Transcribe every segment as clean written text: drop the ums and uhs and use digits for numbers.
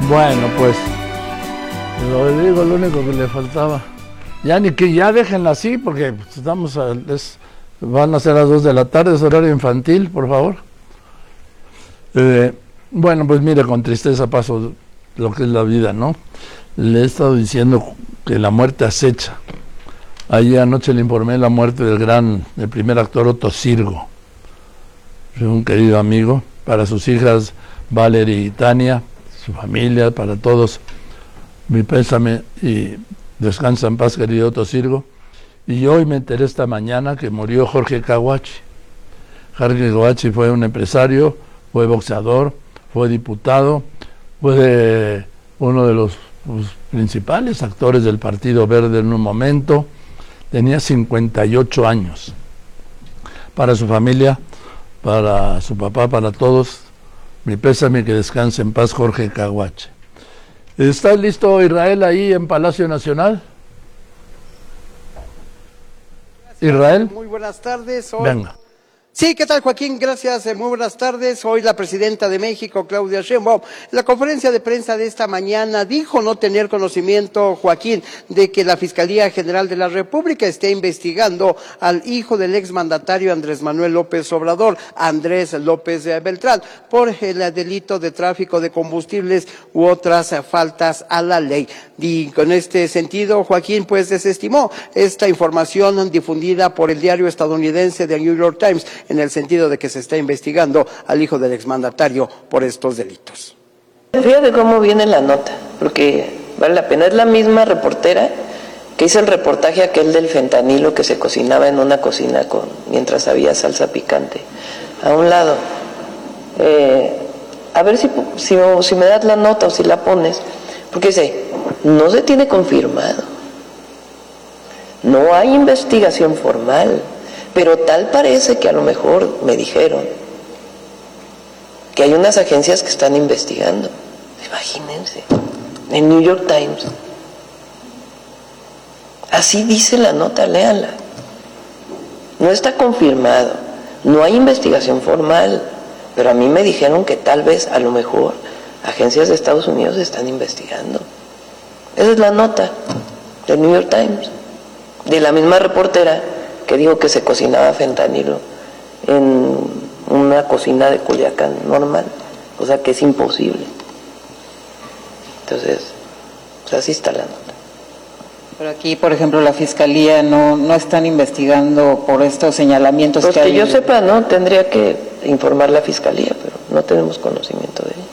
Bueno, pues lo digo, lo único que le faltaba. Ya ni que ya déjenla así, porque van a ser las 2 de la tarde, es horario infantil, por favor. Bueno, pues mire, con tristeza paso lo que es la vida, ¿no? Le he estado diciendo que la muerte acecha. Ayer anoche le informé la muerte del primer actor Otto Sirgo, un querido amigo, para sus hijas Valerie y Tania, su familia, para todos, mi pésame y descansa en paz, querido Otto Sirgo. Y hoy me enteré esta mañana que murió Jorge Caguachi. Jorge Caguachi fue un empresario, fue boxeador, fue diputado, fue uno de los principales actores del Partido Verde en un momento. Tenía 58 años. Para su familia, para su papá, para todos, mi pésame, que descanse en paz Jorge Caguachi. ¿Está listo Israel ahí en Palacio Nacional? Gracias, Israel. muy buenas tardes. Venga. Sí, ¿qué tal, Joaquín? Gracias, muy buenas tardes. Hoy la presidenta de México, Claudia Sheinbaum, en la conferencia de prensa de esta mañana dijo no tener conocimiento, Joaquín, de que la Fiscalía General de la República esté investigando al hijo del exmandatario Andrés Manuel López Obrador, Andrés López Beltrán, por el delito de tráfico de combustibles u otras faltas a la ley. Y con este sentido, Joaquín, pues desestimó esta información difundida por el diario estadounidense The New York Times, en el sentido de que se está investigando al hijo del exmandatario por estos delitos. Fíjate cómo viene la nota, porque vale la pena. Es la misma reportera que hizo el reportaje aquel del fentanilo que se cocinaba en una cocina mientras había salsa picante. A un lado. A ver si me das la nota o si la pones, porque dice, no se tiene confirmado, no hay investigación formal, pero tal parece que a lo mejor me dijeron que hay unas agencias que están investigando. Imagínense, en New York Times. Así dice la nota, léanla. No está confirmado, no hay investigación formal, pero a mí me dijeron que tal vez, a lo mejor, agencias de Estados Unidos están investigando. Esa es la nota del New York Times, de la misma reportera que dijo que se cocinaba fentanilo en una cocina de Culiacán normal, o sea que es imposible. Entonces, pues así está la nota. Pero aquí, por ejemplo, la Fiscalía no están investigando por estos señalamientos Pues que hay. Que yo sepa, ¿no? Tendría que informar la Fiscalía, pero no tenemos conocimiento de ello.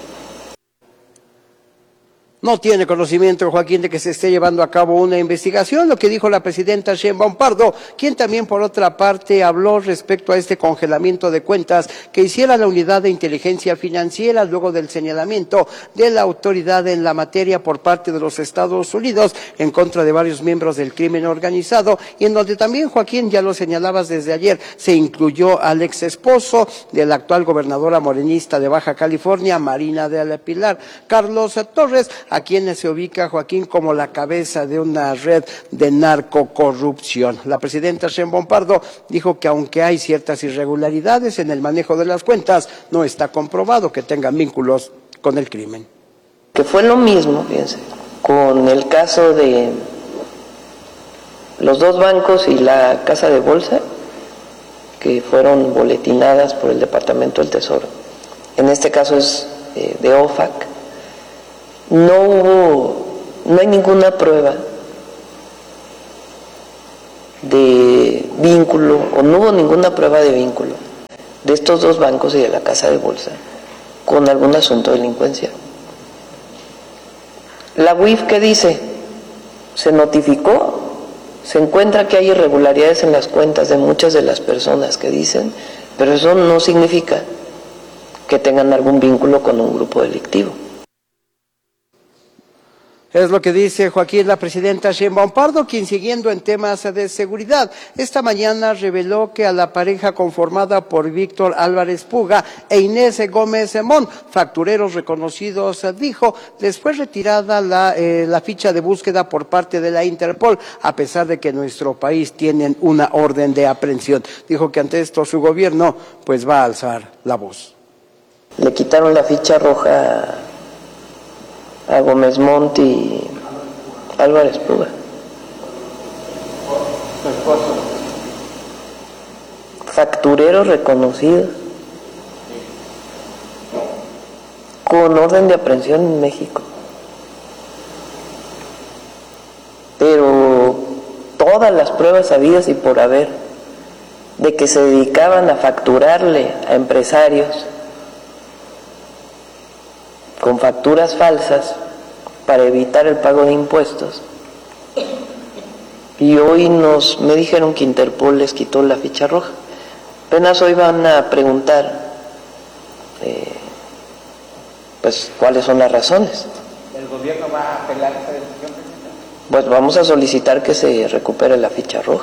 No tiene conocimiento, Joaquín, de que se esté llevando a cabo una investigación, lo que dijo la presidenta Sheinbaum Pardo, quien también, por otra parte, habló respecto a este congelamiento de cuentas que hiciera la Unidad de Inteligencia Financiera luego del señalamiento de la autoridad en la materia por parte de los Estados Unidos en contra de varios miembros del crimen organizado, y en donde también, Joaquín, ya lo señalabas desde ayer, se incluyó al ex esposo de la actual gobernadora morenista de Baja California, Marina del Pilar, Carlos Torres, a quien se ubica, Joaquín, como la cabeza de una red de narcocorrupción. La presidenta Sheinbaum Pardo dijo que aunque hay ciertas irregularidades en el manejo de las cuentas, no está comprobado que tengan vínculos con el crimen. Que fue lo mismo, fíjense, con el caso de los dos bancos y la casa de bolsa, que fueron boletinadas por el Departamento del Tesoro. En este caso es de OFAC. No hay ninguna prueba de vínculo, o no hubo ninguna prueba de vínculo de estos dos bancos y de la casa de bolsa con algún asunto de delincuencia. La UIF, ¿qué dice? Se notificó, se encuentra que hay irregularidades en las cuentas de muchas de las personas que dicen, pero eso no significa que tengan algún vínculo con un grupo delictivo. Es lo que dice, Joaquín, la presidenta Sheinbaum Pardo, quien, siguiendo en temas de seguridad, esta mañana reveló que a la pareja conformada por Víctor Álvarez Puga e Inés Gómez Mon, factureros reconocidos, dijo, les fue retirada la ficha de búsqueda por parte de la Interpol, a pesar de que en nuestro país tienen una orden de aprehensión. Dijo que ante esto su gobierno pues va a alzar la voz. Le quitaron la ficha roja a Gómez Montt y Álvarez Puga. Factureros reconocidos, con orden de aprehensión en México. Pero todas las pruebas habidas y por haber de que se dedicaban a facturarle a empresarios con facturas falsas para evitar el pago de impuestos. Y hoy me dijeron que Interpol les quitó la ficha roja. Apenas hoy van a preguntar pues cuáles son las razones. ¿El gobierno va a apelar esa decisión? Pues vamos a solicitar que se recupere la ficha roja.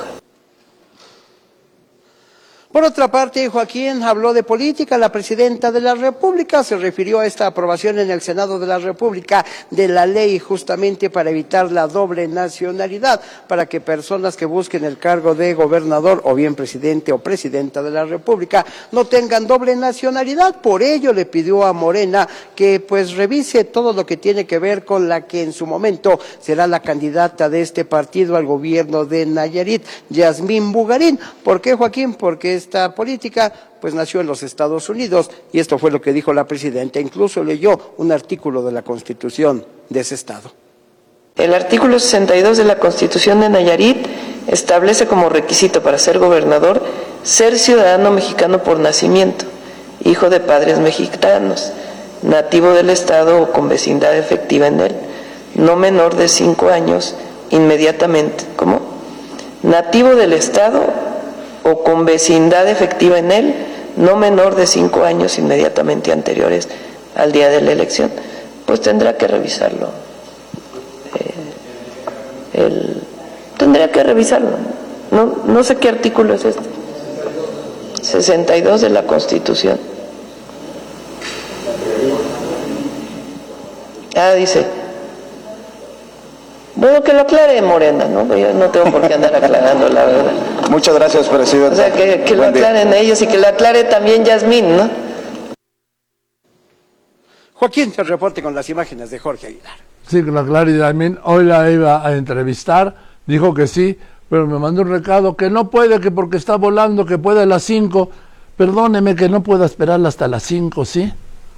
Por otra parte, Joaquín habló de política. La presidenta de la República se refirió a esta aprobación en el Senado de la República de la ley justamente para evitar la doble nacionalidad, para que personas que busquen el cargo de gobernador o bien presidente o presidenta de la República no tengan doble nacionalidad. Por ello le pidió a Morena que pues revise todo lo que tiene que ver con la que en su momento será la candidata de este partido al gobierno de Nayarit, Yasmín Bugarín. ¿Por qué, Joaquín? Porque esta política pues nació en los Estados Unidos y esto fue lo que dijo la presidenta. Incluso leyó un artículo de la Constitución de ese estado. El artículo 62 de la Constitución de Nayarit establece como requisito para ser gobernador ser ciudadano mexicano por nacimiento, hijo de padres mexicanos, nativo del estado o con vecindad efectiva en él, no menor de 5 años inmediatamente. ¿Cómo? Nativo del estado o con vecindad efectiva en él, no menor de 5 años inmediatamente anteriores al día de la elección. Pues tendrá que revisarlo. Tendría que revisarlo. No sé qué artículo es este. 62 de la Constitución. Dice. Bueno, que lo aclare Morena, ¿no? Yo no tengo por qué andar aclarando, la verdad. Muchas gracias, presidente. O sea, que lo aclaren ellos y que lo aclare también Yasmín, ¿no? Joaquín, el reporte con las imágenes de Jorge Aguilar. Sí, que lo aclare Yasmín. Hoy la iba a entrevistar, dijo que sí, pero me mandó un recado que no puede, que porque está volando, que puede a las 5. Perdóneme que no pueda esperarla hasta las 5, ¿sí?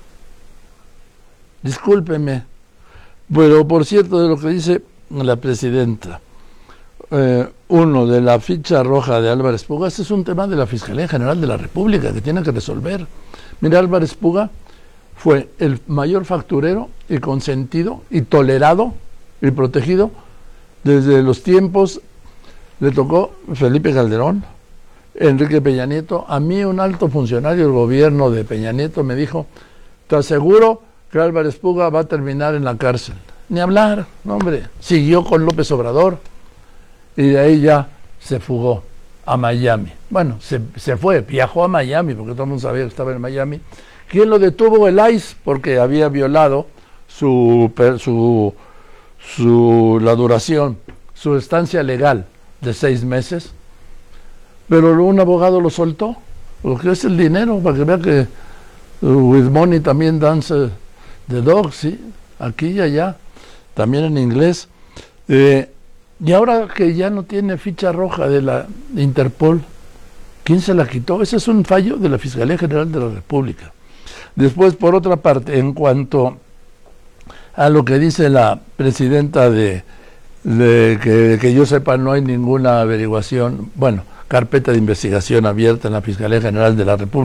Discúlpeme. Pero por cierto, de lo que dice la presidenta, uno de la ficha roja de Álvarez Puga, ese es un tema de la Fiscalía General de la República que tiene que resolver. Mira, Álvarez Puga fue el mayor facturero y consentido y tolerado y protegido desde los tiempos, le tocó Felipe Calderón, Enrique Peña Nieto. A mí un alto funcionario del gobierno de Peña Nieto me dijo, te aseguro que Álvarez Puga va a terminar en la cárcel. Ni hablar, no, hombre, siguió con López Obrador y de ahí ya se fugó a Miami. Bueno, se fue, viajó a Miami porque todo el mundo sabía que estaba en Miami. ¿Quién lo detuvo? El ICE, porque había violado la duración, su estancia legal de 6 meses. Pero un abogado lo soltó, porque es el dinero, para que vea que with money también dance the dog, ¿sí? Aquí y allá, también en inglés. Y ahora que ya no tiene ficha roja de la Interpol, ¿quién se la quitó? Ese es un fallo de la Fiscalía General de la República. Después, por otra parte, en cuanto a lo que dice la presidenta que yo sepa no hay ninguna averiguación, bueno, carpeta de investigación abierta en la Fiscalía General de la República.